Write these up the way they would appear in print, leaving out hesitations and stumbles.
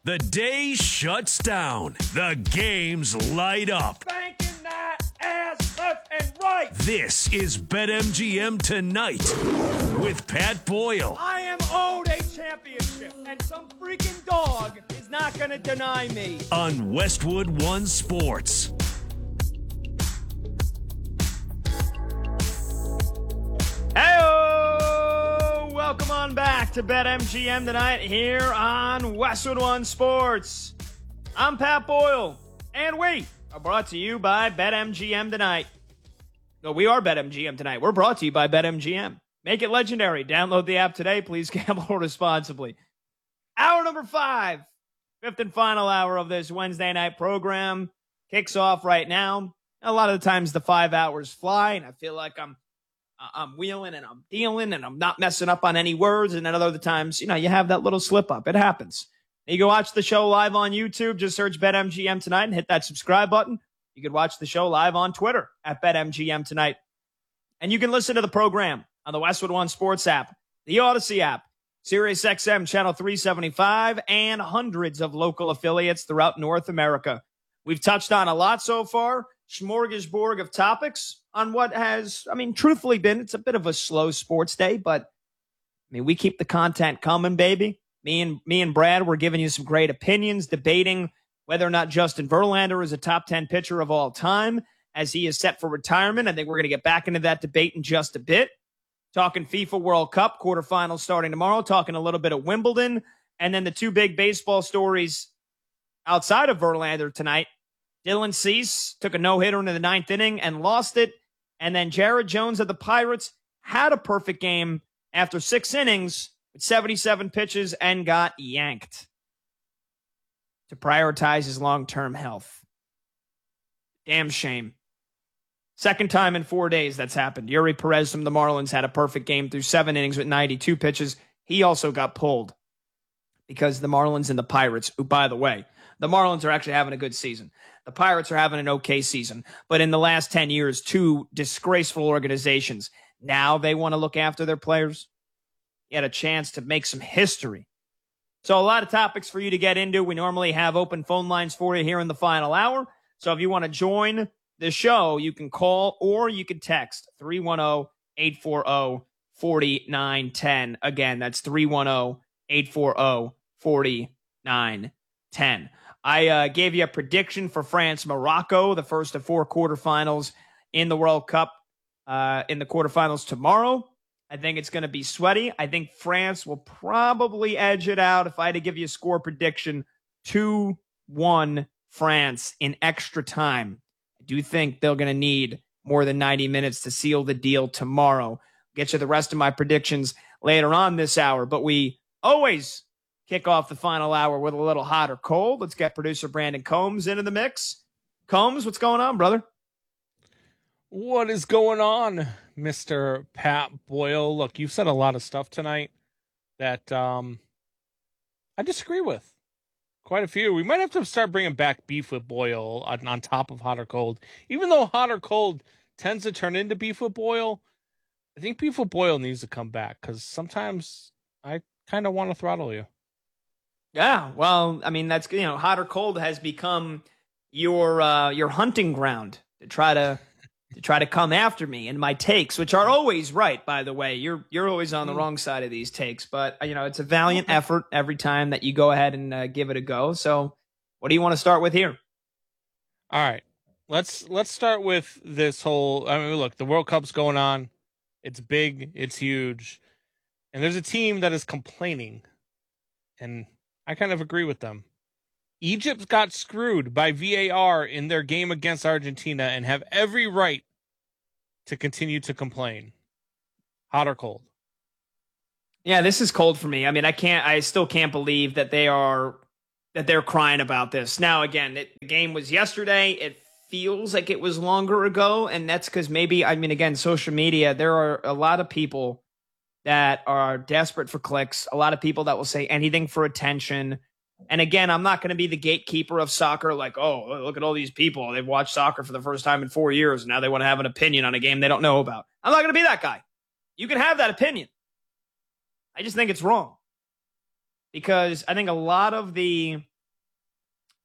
The day shuts down. The games light up. Banking that ass left and right. This is BetMGM Tonight with Pat Boyle. I am owed a championship, and some freaking dog is not going to deny me. On Westwood One Sports. Hey-o! Welcome on back to BetMGM Tonight here on Westwood One Sports. I'm Pat Boyle, and we are brought to you by BetMGM Tonight. No, we are BetMGM Tonight. We're brought to you by BetMGM. Make it legendary. Download the app today. Please gamble responsibly. Hour number 5, fifth and final hour of this Wednesday night program, kicks off right now. A lot of the times the 5 hours fly, and I feel like I'm wheeling and I'm dealing and I'm not messing up on any words. And then other times, you have that little slip up. It happens. You can watch the show live on YouTube. Just search BetMGM Tonight and hit that subscribe button. You can watch the show live on Twitter at BetMGM Tonight. And you can listen to the program on the Westwood One Sports app, the Odyssey app, SiriusXM Channel 375, and hundreds of local affiliates throughout North America. We've touched on a lot so far. Smorgasbord of topics on what has, truthfully been, it's a bit of a slow sports day, but we keep the content coming, baby. Me and Brad, we're giving you some great opinions, debating whether or not Justin Verlander is a top 10 pitcher of all time as he is set for retirement. I think we're going to get back into that debate in just a bit. Talking FIFA World Cup quarterfinals starting tomorrow, talking a little bit of Wimbledon, and then the two big baseball stories outside of Verlander tonight. Dylan Cease took a no-hitter into the 9th inning and lost it. And then Jared Jones of the Pirates had a perfect game after 6 innings with 77 pitches and got yanked to prioritize his long-term health. Damn shame. Second time in 4 days that's happened. Yuri Perez from the Marlins had a perfect game through 7 innings with 92 pitches. He also got pulled because the Marlins and the Pirates, who, by the way, the Marlins are actually having a good season. The Pirates are having an okay season. But in the last 10 years, 2 disgraceful organizations. Now they want to look after their players. You had a chance to make some history. So a lot of topics for you to get into. We normally have open phone lines for you here in the final hour. So if you want to join the show, you can call or you can text 310-840-4910. Again, that's 310-840-4910. I gave you a prediction for France-Morocco, the first of 4 quarterfinals in the World Cup in the quarterfinals tomorrow. I think it's going to be sweaty. I think France will probably edge it out. If I had to give you a score prediction, 2-1 France in extra time. I do think they're going to need more than 90 minutes to seal the deal tomorrow. Get you the rest of my predictions later on this hour, but we always kick off the final hour with a little hot or cold. Let's get producer Brandon Combs into the mix. Combs, what's going on, brother? What is going on, Mr. Pat Boyle? Look, you've said a lot of stuff tonight that I disagree with. Quite a few. We might have to start bringing back Beef with Boyle on top of Hot or Cold. Even though Hot or Cold tends to turn into Beef with Boyle, I think Beef with Boyle needs to come back because sometimes I kind of want to throttle you. Yeah, well, that's Hot or Cold has become your hunting ground to try to come after me and my takes, which are always right, by the way. You're always on the wrong side of these takes, but it's a valiant effort every time that you go ahead and give it a go. So, what do you want to start with here? All right, let's start with this whole. Look, the World Cup's going on. It's big, it's huge, and there's a team that is complaining, and I kind of agree with them. Egypt got screwed by VAR in their game against Argentina and have every right to continue to complain. Hot or cold? Yeah, this is cold for me. I still can't believe that they're crying about this. Now, again, the game was yesterday. It feels like it was longer ago, and that's because maybe, again, social media, there are a lot of people that are desperate for clicks, a lot of people that will say anything for attention. And again, I'm not going to be the gatekeeper of soccer, like, oh, look at all these people. They've watched soccer for the first time in 4 years, and now they want to have an opinion on a game they don't know about. I'm not going to be that guy. You can have that opinion. I just think it's wrong. Because I think a lot of the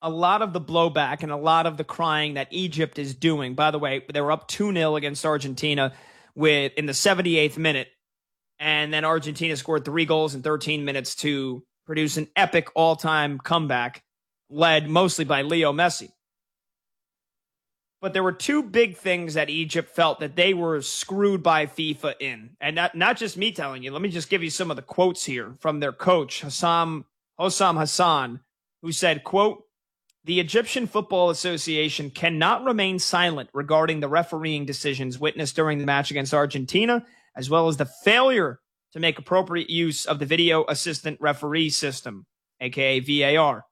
a lot of the blowback and a lot of the crying that Egypt is doing. By the way, they were up 2-0 against Argentina in the 78th minute. And then Argentina scored 3 goals in 13 minutes to produce an epic all-time comeback led mostly by Leo Messi. But there were 2 big things that Egypt felt that they were screwed by FIFA in. And not just me telling you. Let me just give you some of the quotes here from their coach, Hossam Hassan, who said, quote, "The Egyptian Football Association cannot remain silent regarding the refereeing decisions witnessed during the match against Argentina, as well as the failure to make appropriate use of the video assistant referee system, aka VAR."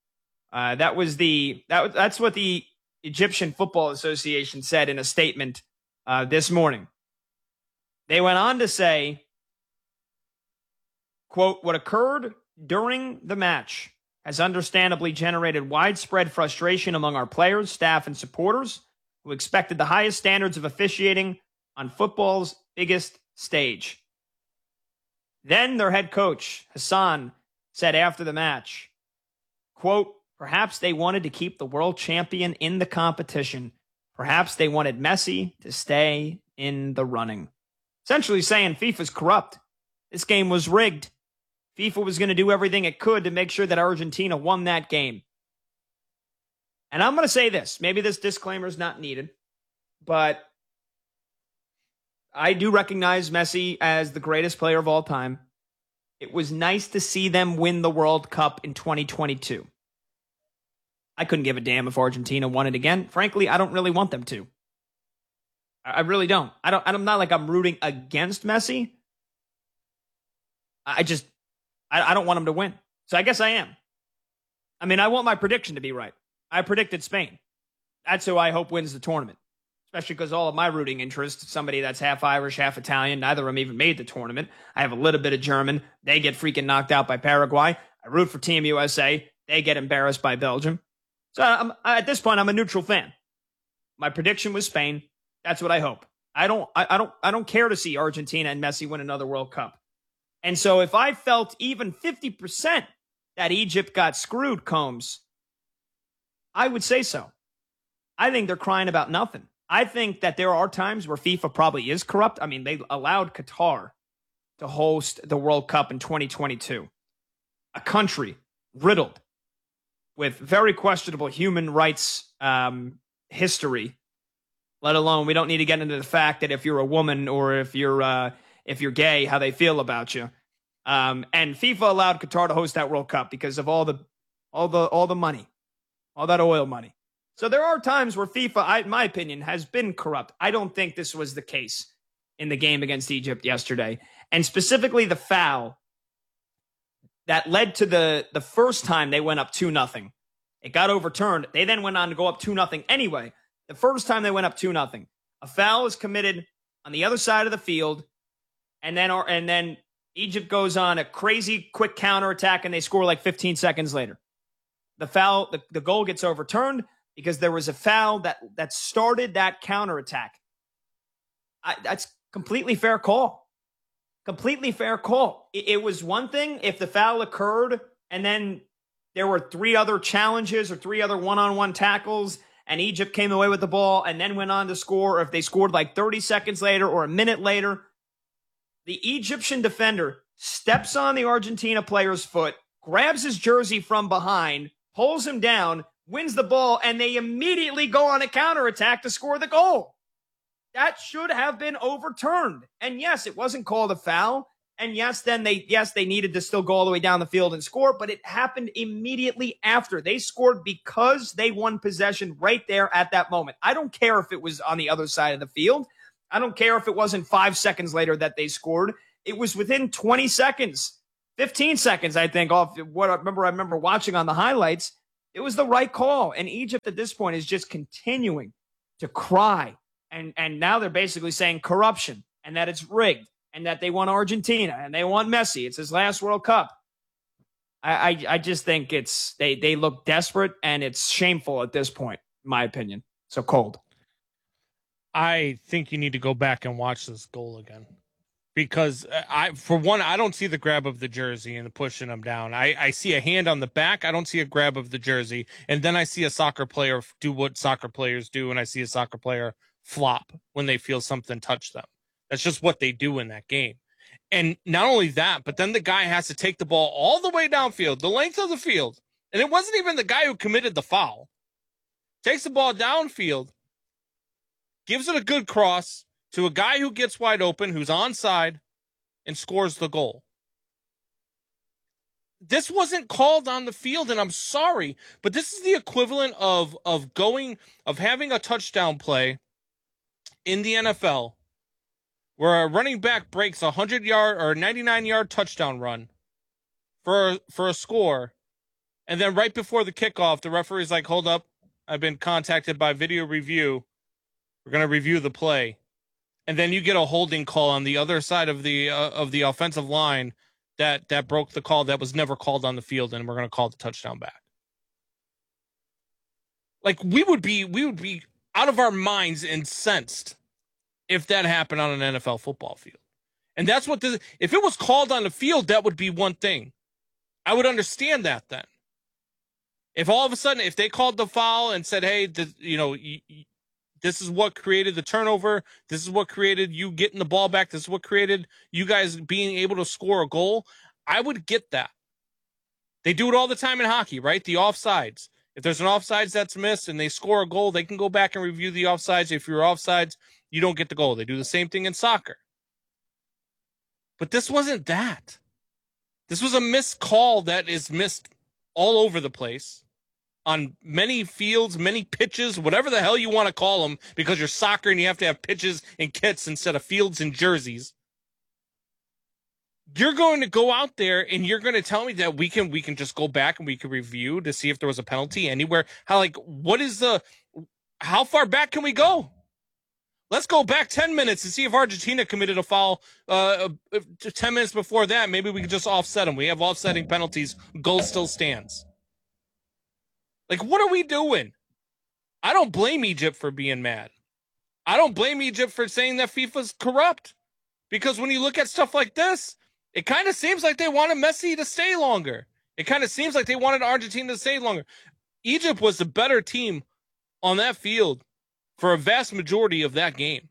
That's what the Egyptian Football Association said in a statement this morning. They went on to say, quote, "What occurred during the match has understandably generated widespread frustration among our players, staff, and supporters who expected the highest standards of officiating on football's biggest stage." Then their head coach, Hassan, said after the match, quote, "Perhaps they wanted to keep the world champion in the competition. Perhaps they wanted Messi to stay in the running." Essentially saying FIFA's corrupt. This game was rigged. FIFA was going to do everything it could to make sure that Argentina won that game. And I'm going to say this. Maybe this disclaimer is not needed, but I do recognize Messi as the greatest player of all time. It was nice to see them win the World Cup in 2022. I couldn't give a damn if Argentina won it again. Frankly, I don't really want them to. I really don't. I'm not like I'm rooting against Messi. I don't want him to win. So I guess I am. I mean, I want my prediction to be right. I predicted Spain. That's who I hope wins the tournament. Especially because all of my rooting interest, somebody that's half Irish, half Italian, neither of them even made the tournament. I have a little bit of German. They get freaking knocked out by Paraguay. I root for Team USA. They get embarrassed by Belgium. So at this point, I'm a neutral fan. My prediction was Spain. That's what I hope. I don't care to see Argentina and Messi win another World Cup. And so if I felt even 50% that Egypt got screwed, Combs, I would say so. I think they're crying about nothing. I think that there are times where FIFA probably is corrupt. I mean, they allowed Qatar to host the World Cup in 2022. A country riddled with very questionable human rights history, let alone we don't need to get into the fact that if you're a woman or if you're gay, how they feel about you. And FIFA allowed Qatar to host that World Cup because of all the money, all that oil money. So there are times where FIFA, in my opinion, has been corrupt. I don't think this was the case in the game against Egypt yesterday. And specifically the foul that led to the first time they went up 2-0. It got overturned. They then went on to go up 2-0 anyway. The first time they went up 2-0. A foul is committed on the other side of the field, and then Egypt goes on a crazy quick counterattack, and they score like 15 seconds later. The goal gets overturned because there was a foul that started that counterattack. That's completely fair call. Completely fair call. It was one thing if the foul occurred and then there were 3 other challenges or 3 other one-on-one tackles and Egypt came away with the ball and then went on to score, or if they scored like 30 seconds later or a minute later. The Egyptian defender steps on the Argentina player's foot, grabs his jersey from behind, pulls him down, wins the ball, and they immediately go on a counterattack to score the goal. That should have been overturned. And yes, it wasn't called a foul. And yes, they needed to still go all the way down the field and score, but it happened immediately after. They scored because they won possession right there at that moment. I don't care if it was on the other side of the field. I don't care if it wasn't 5 seconds later that they scored. It was within 20 seconds, 15 seconds, I think, off what I remember watching on the highlights. It was the right call. And Egypt at this point is just continuing to cry. And now they're basically saying corruption and that it's rigged and that they want Argentina and they want Messi. It's his last World Cup. I just think they look desperate and it's shameful at this point, in my opinion. So cold. I think you need to go back and watch this goal again because for one, I don't see the grab of the jersey and pushing him down. I see a hand on the back. I don't see a grab of the jersey. And then I see a soccer player do what soccer players do. And I see a soccer player flop when they feel something touch them. That's just what they do in that game. And not only that, but then the guy has to take the ball all the way downfield, the length of the field. And it wasn't even the guy who committed the foul. Takes the ball downfield, gives it a good cross to a guy who gets wide open, who's onside, and scores the goal. This wasn't called on the field, and I'm sorry, but this is the equivalent of having a touchdown play in the NFL where a running back breaks a 100-yard or 99-yard touchdown run for a score, and then right before the kickoff, the referee's like, hold up, I've been contacted by video review. We're going to review the play. And then you get a holding call on the other side of the offensive line that broke the call that was never called on the field, and we're going to call the touchdown back. Like, we would be out of our minds incensed if that happened on an NFL football field. And that's what if it was called on the field, that would be one thing. I would understand that then. If all of a sudden, if they called the foul and said, hey, this is what created the turnover, this is what created you getting the ball back, this is what created you guys being able to score a goal, I would get that. They do it all the time in hockey, right? The offsides. If there's an offsides that's missed and they score a goal, they can go back and review the offsides. If you're offsides, you don't get the goal. They do the same thing in soccer. But this wasn't that. This was a missed call that is missed all over the place on many fields, many pitches, whatever the hell you want to call them, because you're soccer and you have to have pitches and kits instead of fields and jerseys. You're going to go out there and you're going to tell me that we can just go back and we can review to see if there was a penalty anywhere. How far back can we go? Let's go back 10 minutes and see if Argentina committed a foul 10 minutes before that. Maybe we can just offset them. We have offsetting penalties. Goal still stands. Like, what are we doing? I don't blame Egypt for being mad. I don't blame Egypt for saying that FIFA's corrupt. Because when you look at stuff like this, it kind of seems like they wanted Messi to stay longer. It kind of seems like they wanted Argentina to stay longer. Egypt was the better team on that field for a vast majority of that game.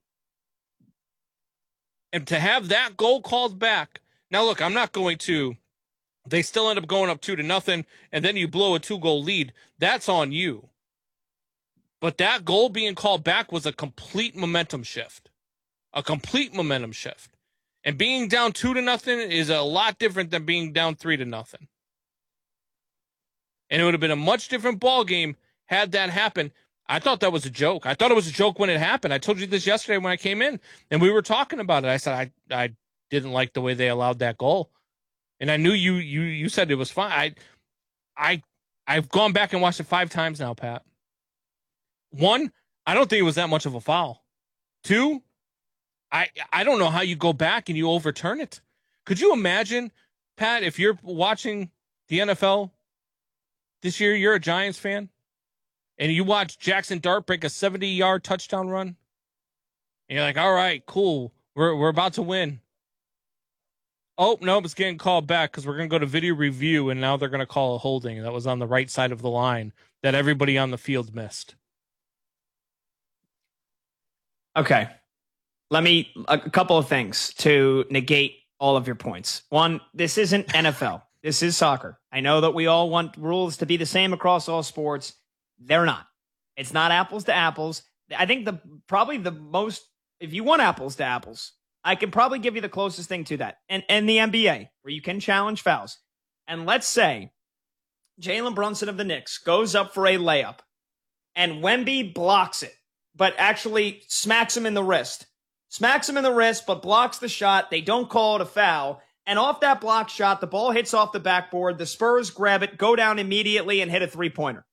And to have that goal called back. Now, look, I'm not going to. They still end up going up 2-0, and then you blow a 2-goal lead. That's on you. But that goal being called back was a complete momentum shift. A complete momentum shift. And being down 2-0 is a lot different than being down 3-0. And it would have been a much different ball game had that happened. I thought that was a joke. I thought it was a joke when it happened. I told you this yesterday when I came in, and we were talking about it. I said I didn't like the way they allowed that goal. And I knew you said it was fine. I've gone back and watched it 5 times now, Pat. 1, I don't think it was that much of a foul. 2, I don't know how you go back and you overturn it. Could you imagine, Pat, if you're watching the NFL this year, you're a Giants fan, and you watch Jackson Dart break a 70-yard touchdown run, and you're like, all right, cool, we're about to win. Oh, no, it's getting called back because we're going to go to video review, and now they're going to call a holding that was on the right side of the line that everybody on the field missed. Okay. A couple of things to negate all of your points. 1, this isn't NFL. This is soccer. I know that we all want rules to be the same across all sports. They're not. It's not apples to apples. I think if you want apples to apples, I can probably give you the closest thing to that. And the NBA, where you can challenge fouls. And let's say Jalen Brunson of the Knicks goes up for a layup, and Wemby blocks it, but actually smacks him in the wrist. Smacks him in the wrist, but blocks the shot. They don't call it a foul. And off that block shot, the ball hits off the backboard. The Spurs grab it, go down immediately, and hit a three-pointer.